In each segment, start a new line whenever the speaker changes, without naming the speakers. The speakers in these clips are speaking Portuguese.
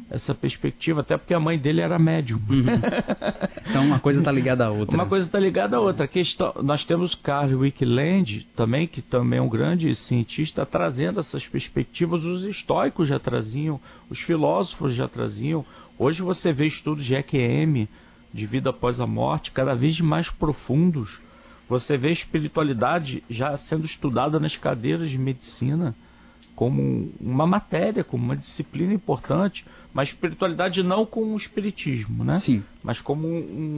essa perspectiva, até porque a mãe dele era médium.
Então uma coisa está ligada à outra.
Uma coisa está ligada à outra. Nós temos Carl Wickland também, que também é um grande cientista, trazendo essas perspectivas. Os estoicos já traziam, os filósofos já traziam. Hoje você vê estudos de EQM, de vida após a morte, cada vez mais profundos. Você vê a espiritualidade já sendo estudada nas cadeiras de medicina como uma matéria, como uma disciplina importante, mas espiritualidade não como um espiritismo, né?
Sim.
Mas como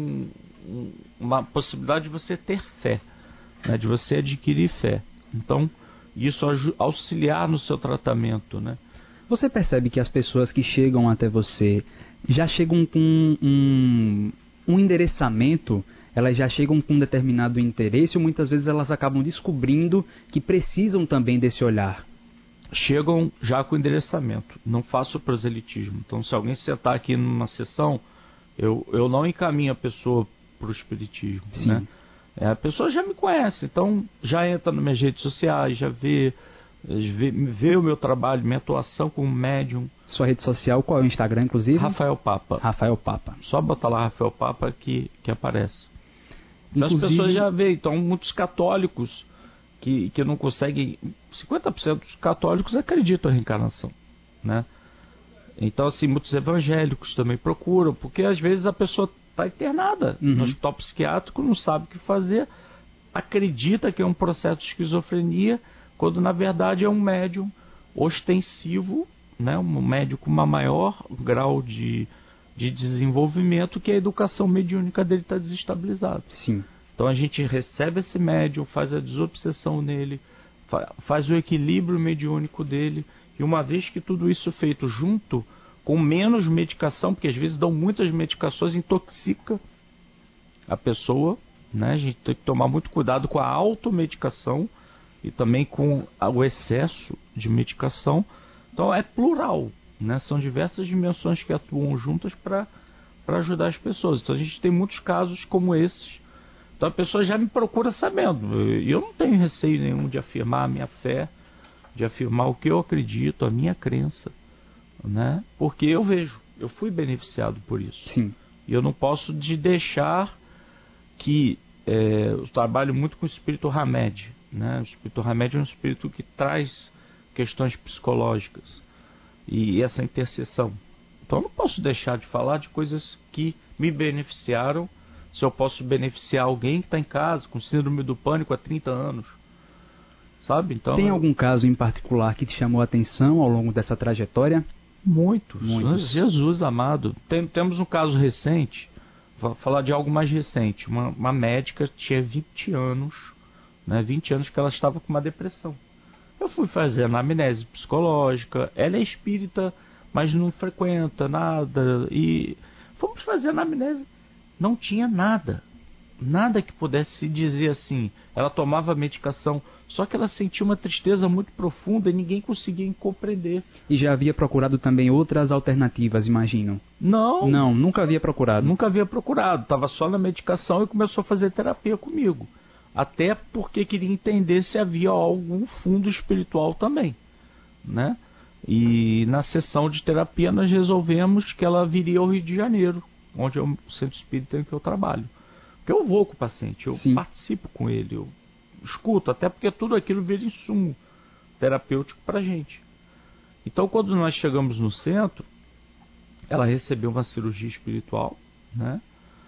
uma possibilidade de você ter fé, né? De você adquirir fé. Então, isso auxiliar no seu tratamento, né?
Você percebe que as pessoas que chegam até você já chegam com um endereçamento, elas já chegam com um determinado interesse, ou muitas vezes elas acabam descobrindo que precisam também desse olhar?
Chegam já com endereçamento. Não faço proselitismo. Então, se alguém sentar aqui numa sessão, eu não encaminho a pessoa para o espiritismo.
Sim.
Né? A pessoa já me conhece, então já entra nas minhas redes sociais, já vê o meu trabalho, minha atuação como médium.
Sua rede social, qual é o Instagram, inclusive?
Rafael Papa.
Rafael Papa.
Só botar lá Rafael Papa que aparece.
Inclusive...
As pessoas já veem. Então, muitos católicos que não conseguem... 50% dos católicos acreditam em reencarnação, né? Então, assim, muitos evangélicos também procuram, porque às vezes a pessoa está internada no hospital psiquiátrico, não sabe o que fazer, acredita que é um processo de esquizofrenia, quando na verdade é um médium ostensivo, né? Um médium com uma maior grau de desenvolvimento, que a educação mediúnica dele está desestabilizada.
Sim.
Então a gente recebe esse médium, faz a desobsessão nele, faz o equilíbrio mediúnico dele, e uma vez que tudo isso feito junto, com menos medicação, porque às vezes dão muitas medicações, intoxica a pessoa, né? A gente tem que tomar muito cuidado com a automedicação e também com o excesso de medicação. Então é plural, né? São diversas dimensões que atuam juntas para ajudar as pessoas. Então a gente tem muitos casos como esses. Então a pessoa já me procura sabendo. E eu não tenho receio nenhum de afirmar a minha fé, de afirmar o que eu acredito, a minha crença, né? Porque eu vejo, eu fui beneficiado por isso.
Sim.
E eu não posso deixar que... eu trabalho muito com o espírito Hamed, né? O espírito Hamed é um espírito que traz questões psicológicas e essa interseção. Então eu não posso deixar de falar de coisas que me beneficiaram. Se eu posso beneficiar alguém que está em casa com síndrome do pânico há 30 anos, sabe? Então,
tem algum caso em particular que te chamou a atenção ao longo dessa trajetória?
Muitos. Jesus amado. Temos um caso recente, vou falar de algo mais recente. Uma médica tinha 20 anos, né? 20 anos que ela estava com uma depressão. Eu fui fazer anamnese psicológica, ela é espírita, mas não frequenta nada, e fomos fazer anamnese. Não tinha nada que pudesse se dizer assim. Ela tomava medicação, só que ela sentia uma tristeza muito profunda e ninguém conseguia compreender.
E já havia procurado também outras alternativas, imagino?
Não,
nunca havia procurado.
Nunca havia procurado, estava só na medicação e começou a fazer terapia comigo. Até porque queria entender se havia algum fundo espiritual também, né? E na sessão de terapia nós resolvemos que ela viria ao Rio de Janeiro, onde é o centro espírita em que eu trabalho. Porque eu vou com o paciente, eu participo com ele, eu escuto, até porque tudo aquilo vira insumo terapêutico pra gente. Então quando nós chegamos no centro, ela recebeu uma cirurgia espiritual, né?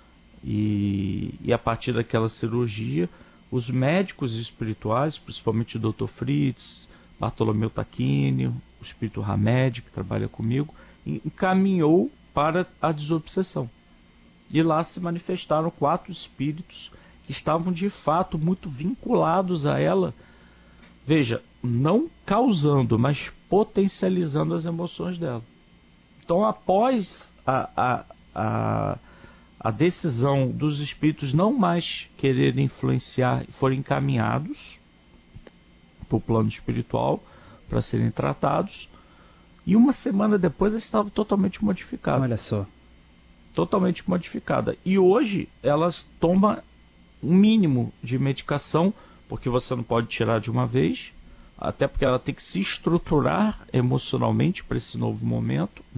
E a partir daquela cirurgia, os médicos espirituais, principalmente o Dr. Fritz, Bartolomeu Tacchini, o espírito Hamed, que trabalha comigo, encaminhou para a desobsessão. E lá se manifestaram 4 espíritos que estavam de fato muito vinculados a ela. Veja, não causando, mas potencializando as emoções dela. Então, após a decisão dos espíritos não mais quererem influenciar, foram encaminhados para o plano espiritual para serem tratados, e uma semana depois ela estava totalmente modificada.
Olha só.
Totalmente modificada. E hoje elas tomam um mínimo de medicação, porque você não pode tirar de uma vez, até porque ela tem que se estruturar emocionalmente para esse novo momento.